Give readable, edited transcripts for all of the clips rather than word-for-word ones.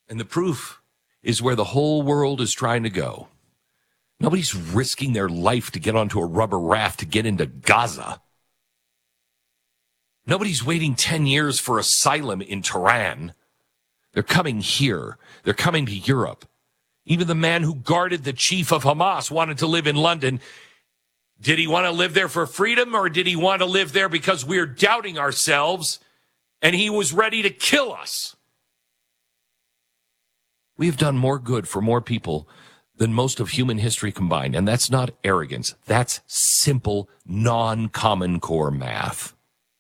And the proof is where the whole world is trying to go. Nobody's risking their life to get onto a rubber raft to get into Gaza. Nobody's waiting 10 years for asylum in Tehran. They're coming here. They're coming to Europe. Even the man who guarded the chief of Hamas wanted to live in London. Did he want to live there for freedom, or did he want to live there because we're doubting ourselves and he was ready to kill us? We have done more good for more people than most of human history combined, and that's not arrogance. That's simple, non-common core math.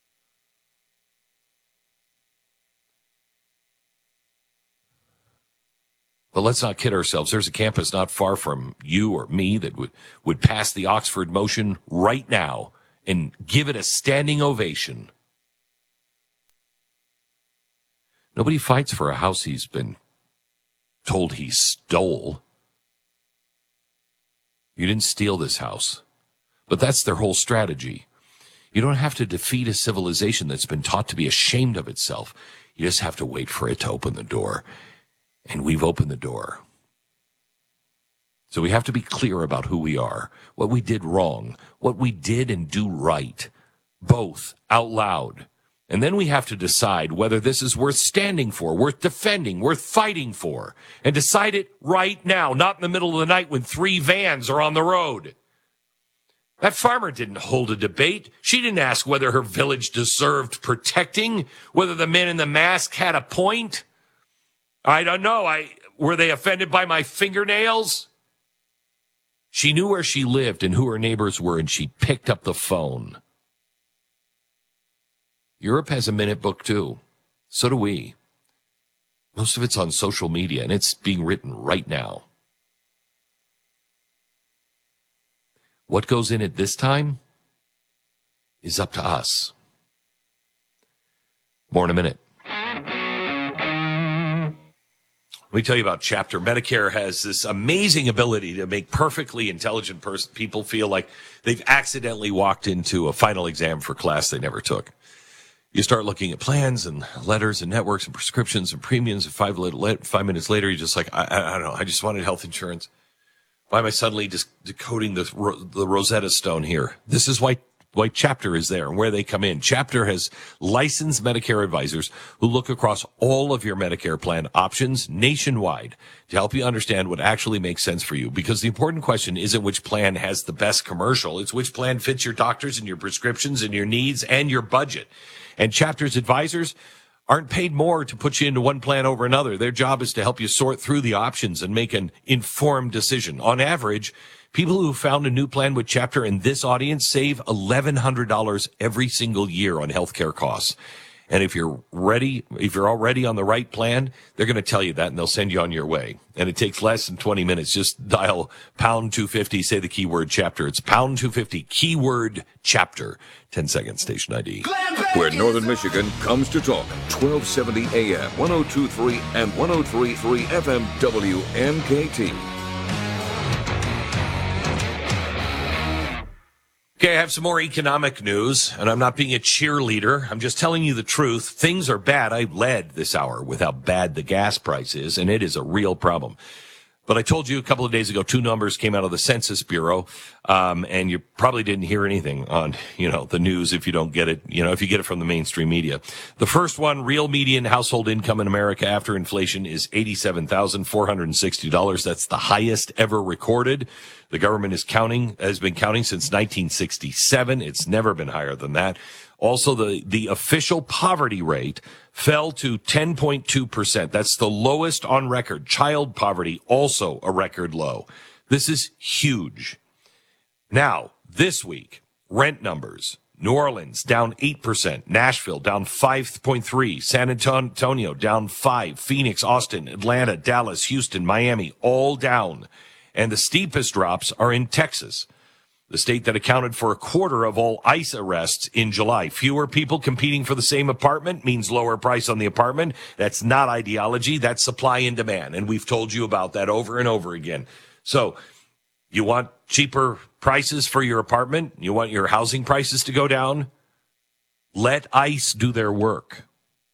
But let's not kid ourselves. There's a campus not far from you or me that would pass the Oxford motion right now and give it a standing ovation. Nobody fights for a house he's been told he stole. You didn't steal this house. But that's their whole strategy. You don't have to defeat a civilization that's been taught to be ashamed of itself. You just have to wait for it to open the door. And we've opened the door. So we have to be clear about who we are, what we did wrong, what we did and do right, both out loud. And then we have to decide whether this is worth standing for, worth defending, worth fighting for, and decide it right now, not in the middle of the night when 3 vans are on the road. That farmer didn't hold a debate. She didn't ask whether her village deserved protecting, whether the man in the mask had a point. I don't know. Were they offended by my fingernails? She knew where she lived and who her neighbors were, and she picked up the phone. Europe has a minute book, too. So do we. Most of it's on social media, and it's being written right now. What goes in it this time is up to us. More in a minute. Let me tell you about Chapter. Medicare has this amazing ability to make perfectly intelligent people feel like they've accidentally walked into a final exam for class they never took. You start looking at plans and letters and networks and prescriptions and premiums, and 5 minutes later, you're just like, I don't know, I just wanted health insurance. Why am I suddenly just decoding the Rosetta Stone here? This is why Chapter is there and where they come in. Chapter has licensed Medicare advisors who look across all of your Medicare plan options nationwide to help you understand what actually makes sense for you. Because the important question isn't which plan has the best commercial. It's which plan fits your doctors and your prescriptions and your needs and your budget. And Chapter's advisors aren't paid more to put you into one plan over another. Their job is to help you sort through the options and make an informed decision. On average, people who found a new plan with Chapter in this audience save $1,100 every single year on healthcare costs. And if you're already on the right plan, they're going to tell you that and they'll send you on your way. And it takes less than 20 minutes. Just dial pound 250, say the keyword Chapter. It's pound 250, keyword Chapter. 10 seconds, station ID. Where Northern Michigan comes to talk. 1270 AM, 102.3 and 103.3 FM WNKT. Okay, I have some more economic news, and I'm not being a cheerleader. I'm just telling you the truth. Things are bad. I led this hour with how bad the gas price is, and it is a real problem. But I told you a couple of days ago, 2 numbers came out of the Census Bureau, and you probably didn't hear anything on, the news if you don't get it, if you get it from the mainstream media. The first one, real median household income in America after inflation is $87,460. That's the highest ever recorded. The government has been counting since 1967. It's never been higher than that. Also, the official poverty rate fell to 10.2%. That's the lowest on record. Child poverty, also a record low. This is huge. Now, this week, rent numbers. New Orleans down 8%, Nashville down 5.3%, San Antonio down 5%, Phoenix, Austin, Atlanta, Dallas, Houston, Miami, all down. And the steepest drops are in Texas, the state that accounted for a quarter of all ICE arrests in July. Fewer people competing for the same apartment means lower price on the apartment. That's not ideology. That's supply and demand. And we've told you about that over and over again. So you want cheaper prices for your apartment? You want your housing prices to go down? Let ICE do their work.